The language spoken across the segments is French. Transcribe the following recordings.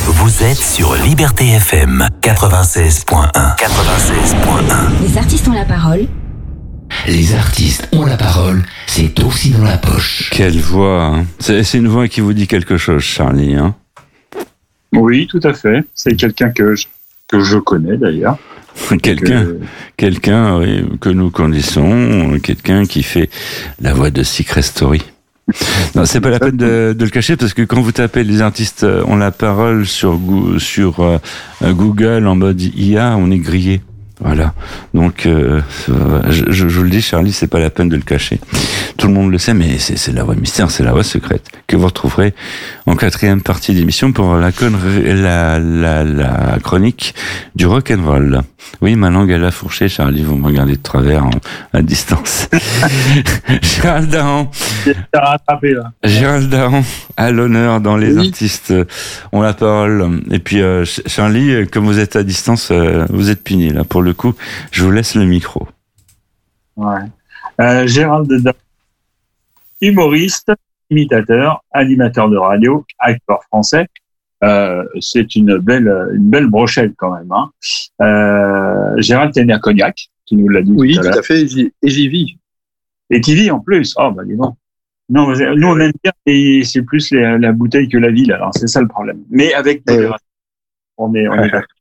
Vous êtes sur Liberté FM 96.1. 96.1. Les artistes ont la parole. Les artistes ont la parole, c'est aussi dans la poche. Quelle voix, hein. C'est une voix qui vous dit quelque chose, Charlie, hein? Oui, tout à fait. C'est quelqu'un que je connais d'ailleurs. Quelqu'un oui, que nous connaissons, quelqu'un qui fait la voix de Secret Story. Non, c'est pas la peine de le cacher parce que quand vous tapez les artistes ont la parole sur Google en mode IA, on est grillé. Voilà. Donc, je vous le dis, Charlie, c'est pas la peine de le cacher. Tout le monde le sait, mais c'est la voix mystère, c'est la voix secrète que vous retrouverez en 4e partie d'émission pour la chronique du rock'n'roll. Oui, ma langue à la fourchée, Charlie, vous me regardez de travers à distance. Gérald Dahan. Gérald Dahan, à l'honneur dans les artistes ont la parole. Et puis, Charlie, comme vous êtes à distance, vous êtes puni, là, pour le coup. Je vous laisse le micro. Ouais. Gérald Dahan, humoriste, imitateur, animateur de radio, acteur français. C'est une belle brochette quand même. Hein. Gérald, t'es né à Cognac, tu nous l'as dit. Oui, tout à fait, et j'y vis. Et t'y vis en plus. Oh, bah dis donc. Non, nous on aime bien, et c'est plus la bouteille que la ville, alors c'est ça le problème. Mais avec on est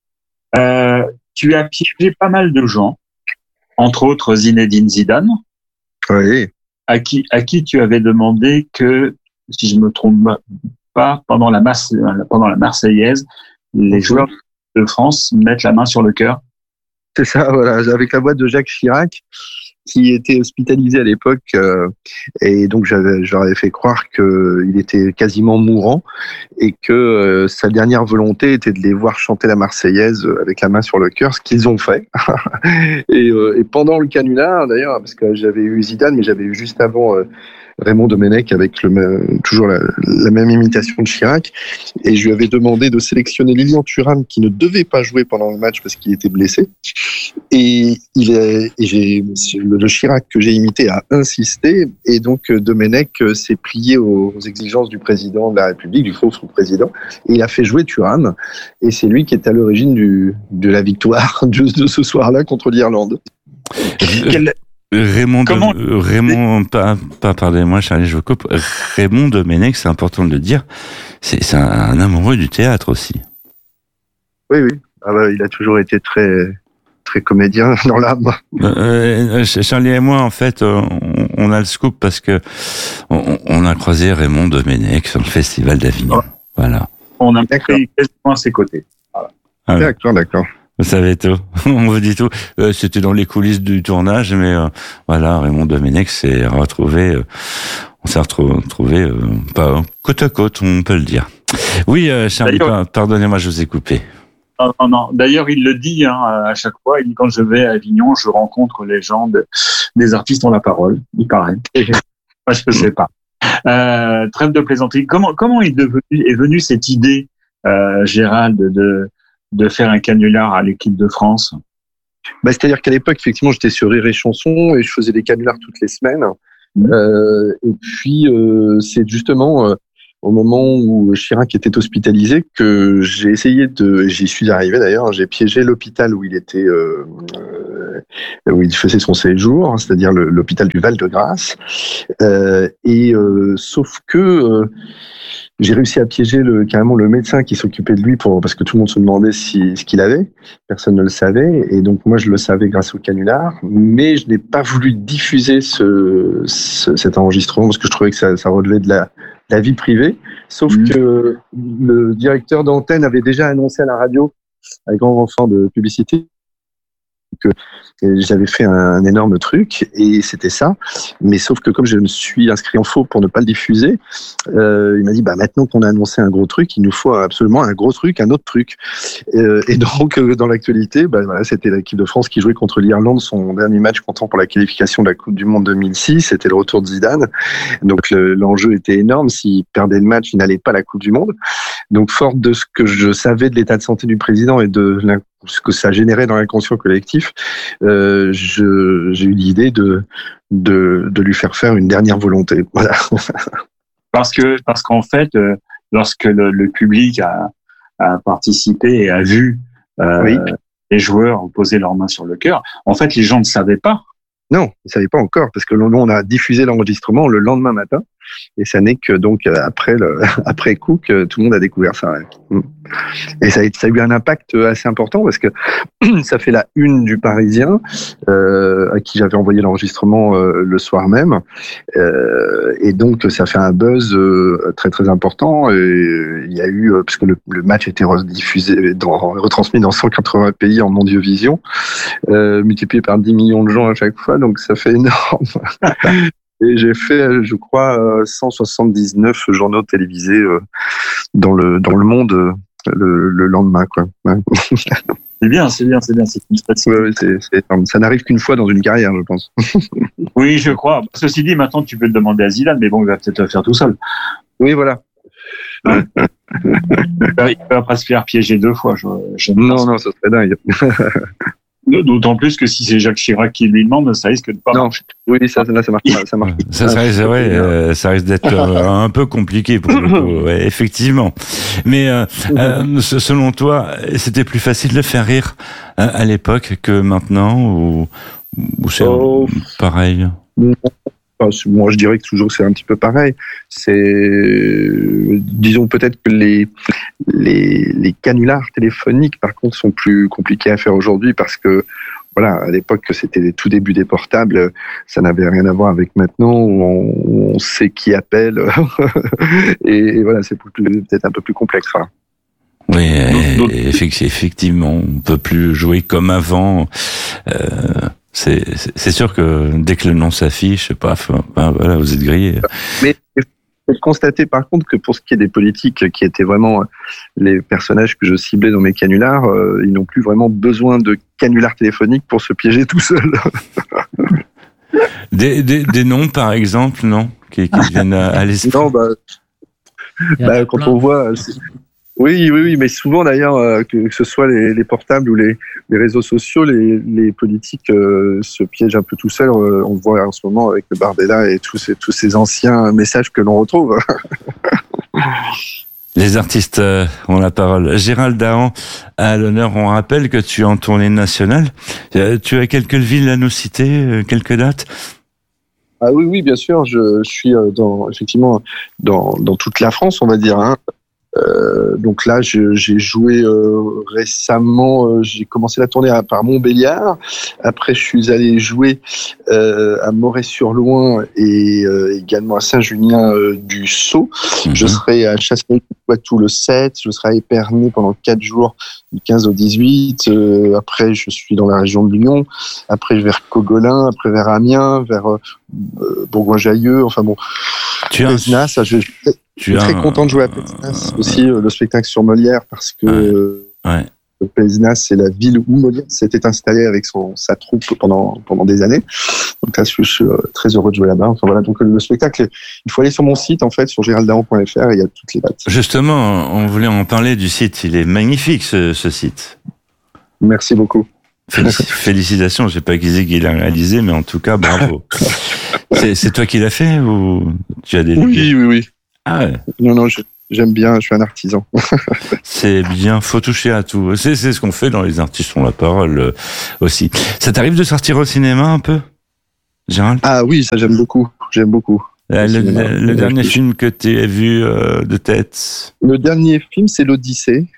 tu as piégé pas mal de gens, entre autres Zinedine Zidane. Oui. À qui tu avais demandé que, si je me trompe pas, pendant la Marseillaise, les joueurs de France mettent la main sur le cœur. C'est ça, voilà, avec la voix de Jacques Chirac, qui était hospitalisé à l'époque, et donc je leur avais fait croire qu'il était quasiment mourant et que sa dernière volonté était de les voir chanter la Marseillaise avec la main sur le cœur, ce qu'ils ont fait. et pendant le canular, d'ailleurs, parce que j'avais eu Zidane, mais j'avais eu juste avant Raymond Domenech avec toujours la même imitation de Chirac, et je lui avais demandé de sélectionner Lilian Thuram qui ne devait pas jouer pendant le match parce qu'il était blessé, et le Chirac que j'ai imité a insisté, et donc Domenech s'est plié aux exigences du président de la République, du faux président, et il a fait jouer Thuram, et c'est lui qui est à l'origine de la victoire de ce soir-là contre l'Irlande. Raymond, pardonnez-moi, Charlie, je vous coupe. Raymond Domenech, c'est important de le dire, c'est un amoureux du théâtre aussi. Oui. Ah bah, il a toujours été très, très comédien dans l'âme. Charlie et moi, en fait, on a le scoop parce que on a croisé Raymond Domenech sur le Festival d'Avignon. Oh. Voilà. On a pris quasiment à ses côtés. Voilà. Ah, d'accord. Vous savez tout. On vous dit tout. C'était dans les coulisses du tournage, mais voilà, Raymond Domenech s'est retrouvé. On s'est retrouvé pas côte à côte, on peut le dire. Oui, Charlie, pardonnez-moi, je vous ai coupé. Non. D'ailleurs, il le dit à chaque fois. Il dit, quand je vais à Avignon, je rencontre les gens des artistes ont la parole. Il paraît. Moi, je ne sais pas. Trêve de plaisanterie. Comment est venue cette idée, Gérald, de faire un canular à l'équipe de France? C'est-à-dire qu'à l'époque, effectivement, j'étais sur Rire et Chanson et je faisais des canulars toutes les semaines. Et puis, c'est justement au moment où Chirac était hospitalisé que j'ai essayé j'y suis arrivé d'ailleurs, j'ai piégé l'hôpital où il était, où il faisait son séjour, c'est-à-dire l'hôpital du Val-de-Grâce. Sauf que j'ai réussi à piéger carrément le médecin qui s'occupait de lui parce que tout le monde se demandait ce qu'il avait. Personne ne le savait. Et donc, moi, je le savais grâce au canular. Mais je n'ai pas voulu diffuser cet enregistrement parce que je trouvais que ça relevait de la vie privée. Sauf que le directeur d'antenne avait déjà annoncé à la radio, avec grand enfant de publicité, que j'avais fait un énorme truc et c'était ça, mais sauf que comme je me suis inscrit en faux pour ne pas le diffuser, il m'a dit maintenant qu'on a annoncé un gros truc, il nous faut absolument un gros truc, un autre truc, et donc dans l'actualité, voilà, c'était l'équipe de France qui jouait contre l'Irlande, son dernier match comptant pour la qualification de la Coupe du Monde 2006, c'était le retour de Zidane, donc l'enjeu était énorme, s'il perdait le match, il n'allait pas à la Coupe du Monde, donc fort de ce que je savais de l'état de santé du président et de ce que ça générait dans l'inconscient collectif, j'ai eu l'idée de lui faire une dernière volonté. Voilà. Parce qu'en fait, lorsque le public a participé et a vu les joueurs poser leurs mains sur le cœur. En fait, les gens ne savaient pas. Non, ils ne savaient pas encore, parce que nous, on a diffusé l'enregistrement le lendemain matin, et ça n'est que donc après coup que tout le monde a découvert ça. Ouais. Et ça a eu un impact assez important, parce que ça fait la une du Parisien, à qui j'avais envoyé l'enregistrement le soir même, et donc ça fait un buzz très très important. Et il y a eu, parce que le match était retransmis dans 180 pays en Mondiovision, multiplié par 10 millions de gens à chaque fois, donc ça fait énorme. Et j'ai fait, je crois, 179 journaux télévisés dans le monde le lendemain, quoi. Ouais. C'est bien, c'est une statistique. Ouais, ça n'arrive qu'une fois dans une carrière, je pense. Oui, je crois. Ceci dit, maintenant, tu peux te demander à Zidane, mais bon, il va peut-être le faire tout seul. Oui, voilà. Il va pas se faire piéger 2 fois. Non, ça serait dingue. D'autant plus que si c'est Jacques Chirac qui lui demande, ça risque de pas marcher. Oui, ça marche pas. Ça risque d'être un peu compliqué pour le coup, ouais, effectivement. Mais selon toi, c'était plus facile de faire rire à l'époque que maintenant, ou c'est pareil? Moi, je dirais que toujours c'est un petit peu pareil. Disons peut-être que les canulars téléphoniques, par contre, sont plus compliqués à faire aujourd'hui, parce que voilà, à l'époque, c'était les tout débuts des portables, ça n'avait rien à voir avec maintenant, où on sait qui appelle, et voilà, c'est peut-être un peu plus complexe. Hein. Oui, effectivement, on peut plus jouer comme avant. C'est sûr que dès que le nom s'affiche, voilà, vous êtes grillé. Mais il faut constater par contre que pour ce qui est des politiques qui étaient vraiment les personnages que je ciblais dans mes canulars, ils n'ont plus vraiment besoin de canulars téléphoniques pour se piéger tout seuls. Des noms, par exemple, non, qui viennent à l'esprit. Non, quand on voit... Oui, mais souvent d'ailleurs, que ce soit les portables ou les réseaux sociaux, les politiques se piègent un peu tout seuls. On le voit en ce moment avec le Bardella et tous ces anciens messages que l'on retrouve. Les artistes ont la parole. Gérald Dahan à l'honneur. On rappelle que tu es en tournée nationale. Tu as quelques villes à nous citer, quelques dates? Ah oui, bien sûr. Je suis effectivement dans toute la France, on va dire. Hein. Donc là, j'ai joué récemment. J'ai commencé la tournée par Montbéliard. Après, je suis allé jouer à Moret-sur-Loing et également à Saint-Junien-du-Sault. Je serai à Chasseneuil-Poitou le 7. Je serai à Épernay pendant 4 jours, du 15 au 18. Après, je suis dans la région de Lyon. Après, je vais vers Cogolin. Après, vers Amiens, vers Bourgoin-Jailleux. Enfin bon, Pézenas. Je suis très content de jouer à Pézenas aussi, le spectacle sur Molière, parce que Pézenas, c'est la ville où Molière s'était installé avec sa troupe pendant des années. Donc là, je suis très heureux de jouer là-bas. Enfin, voilà, donc le spectacle, il faut aller sur mon site, en fait, sur geralddahan.fr, et il y a toutes les dates. Justement, on voulait en parler du site. Il est magnifique, ce site. Merci beaucoup. Félicitations, je sais pas qui l'a réalisé, mais en tout cas, bravo. C'est toi qui l'as fait ou tu as délégué? Oui. Ah ouais. Non, j'aime bien, je suis un artisan. C'est bien, faut toucher à tout. C'est ce qu'on fait dans Les Artistes ont la parole aussi. Ça t'arrive de sortir au cinéma un peu, Gérald? Ah oui, ça j'aime beaucoup. Le dernier film que tu as vu de tête? Le dernier film, c'est l'Odyssée.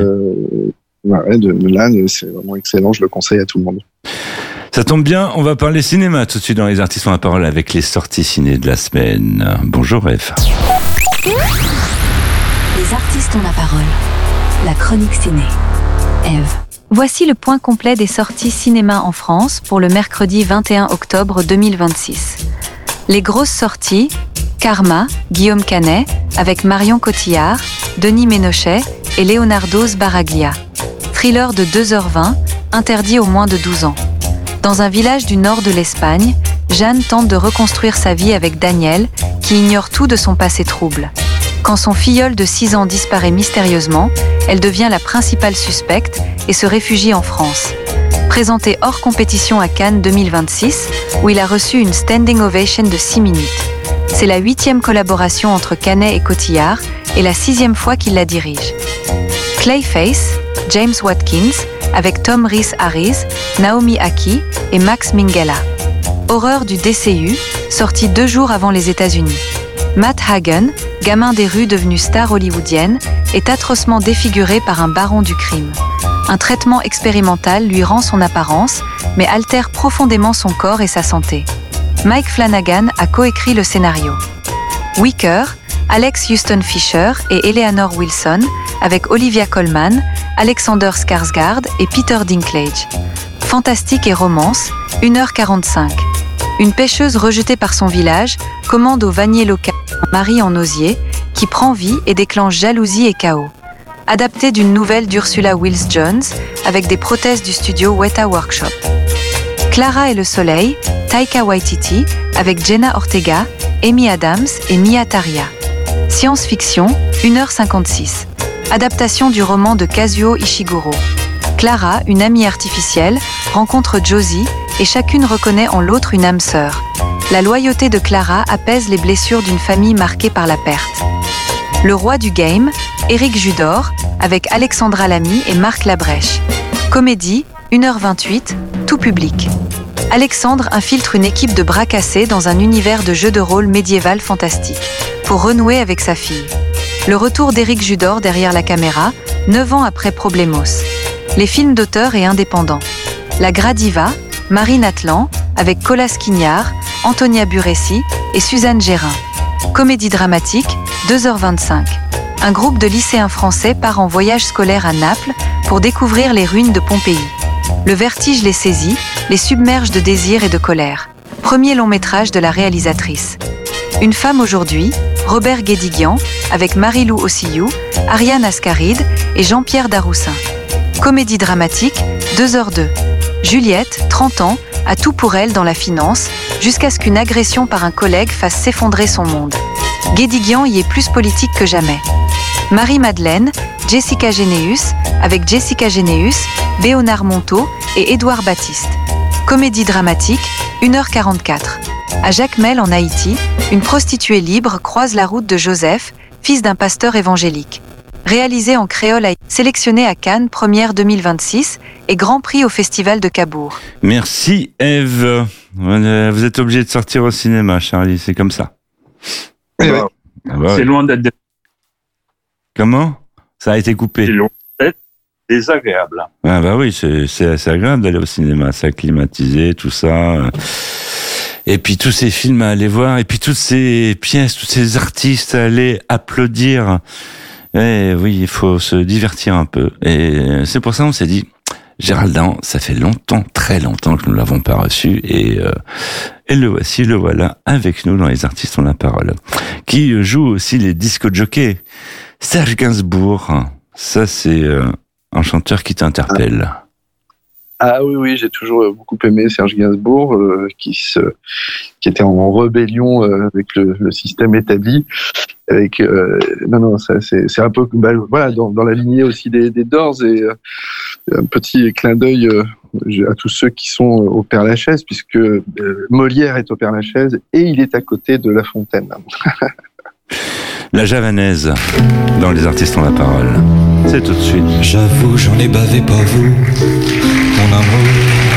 De Lannes, c'est vraiment excellent, je le conseille à tout le monde. Ça tombe bien, on va parler cinéma tout de suite dans Les Artistes ont la parole avec les sorties ciné de la semaine. Bonjour Eve. Les Artistes ont la parole. La chronique ciné. Eve. Voici le point complet des sorties cinéma en France pour le mercredi 21 octobre 2026. Les grosses sorties: Karma, Guillaume Canet, avec Marion Cotillard, Denis Ménochet et Leonardo Sbaraglia. Thriller de 2h20, interdit aux moins de 12 ans. Dans un village du nord de l'Espagne, Jeanne tente de reconstruire sa vie avec Daniel, qui ignore tout de son passé trouble. Quand son filleul de 6 ans disparaît mystérieusement, elle devient la principale suspecte et se réfugie en France. Présenté hors compétition à Cannes 2026, où il a reçu une standing ovation de 6 minutes. C'est la 8e collaboration entre Canet et Cotillard et la 6e fois qu'il la dirige. Clayface, James Watkins, avec Tom Rhys-Harris, Naomi Ackie et Max Minghella. Horreur du DCU, sorti 2 jours avant les États-Unis. Matt Hagen, gamin des rues devenu star hollywoodienne, est atrocement défiguré par un baron du crime. Un traitement expérimental lui rend son apparence, mais altère profondément son corps et sa santé. Mike Flanagan a coécrit le scénario. Wicker, Alex Houston Fisher et Eleanor Wilson, avec Olivia Colman, Alexander Skarsgård et Peter Dinklage. Fantastique et romance, 1h45. Une pêcheuse rejetée par son village commande au vannier local un mari en osier qui prend vie et déclenche jalousie et chaos. Adapté d'une nouvelle d'Ursula Wills-Jones avec des prothèses du studio Weta Workshop. Clara et le soleil, Taika Waititi avec Jenna Ortega, Amy Adams et Mia Taria. Science-fiction, 1h56. Adaptation du roman de Kazuo Ishiguro. Clara, une amie artificielle, rencontre Josie et chacune reconnaît en l'autre une âme sœur. La loyauté de Clara apaise les blessures d'une famille marquée par la perte. Le roi du game, Éric Judor, avec Alexandra Lamy et Marc Labrèche. Comédie, 1h28, tout public. Alexandre infiltre une équipe de bras cassés dans un univers de jeux de rôle médiéval fantastique, pour renouer avec sa fille. Le retour d'Éric Judor derrière la caméra, 9 ans après Problemos. Les films d'auteur et indépendants. La Gradiva, Marine Atlan, avec Colas Quignard, Antonia Buressi et Suzanne Gérin. Comédie dramatique, 2h25. Un groupe de lycéens français part en voyage scolaire à Naples pour découvrir les ruines de Pompéi. Le vertige les saisit, les submerge de désir et de colère. Premier long métrage de la réalisatrice. Une femme aujourd'hui, Robert Guédiguian, avec Marie-Lou Ossillou, Ariane Ascaride et Jean-Pierre Daroussin. Comédie dramatique, 2h02. Juliette, 30 ans, a tout pour elle dans la finance, jusqu'à ce qu'une agression par un collègue fasse s'effondrer son monde. Guédiguian y est plus politique que jamais. Marie-Madeleine, Jessica Généus, avec Jessica Généus, Béonard Monteau et Édouard Baptiste. Comédie dramatique, 1h44. À Jacmel, en Haïti, une prostituée libre croise la route de Joseph, fils d'un pasteur évangélique. Réalisé en créole, sélectionné à Cannes, première 2026 et Grand Prix au Festival de Cabourg. Merci Ève. Vous êtes obligé de sortir au cinéma, Charlie, c'est comme ça. Oui. Ah bah, c'est loin d'être... Comment ? Ça a été coupé. C'est loin d'être désagréable. Ah bah oui, c'est assez agréable d'aller au cinéma, c'est climatisé, tout ça. Et puis tous ces films à aller voir, et puis toutes ces pièces, tous ces artistes à aller applaudir. Eh oui, il faut se divertir un peu. Et c'est pour ça qu'on s'est dit, Gérald Dahan, ça fait longtemps, très longtemps que nous l'avons pas reçu, et le voici, le voilà, avec nous dans Les Artistes ont la parole. Qui joue aussi les disco-jockeys. Serge Gainsbourg, ça c'est un chanteur qui t'interpelle. Ah oui, j'ai toujours beaucoup aimé Serge Gainsbourg, qui était en rébellion avec le système établi. Avec ça c'est un peu voilà dans la lignée aussi des Doors, et un petit clin d'œil à tous ceux qui sont au Père-Lachaise, puisque Molière est au Père-Lachaise et il est à côté de La Fontaine. La javanaise dans Les Artistes ont la parole. C'est tout de suite. J'avoue, j'en ai bavé, pas vous, mon amour.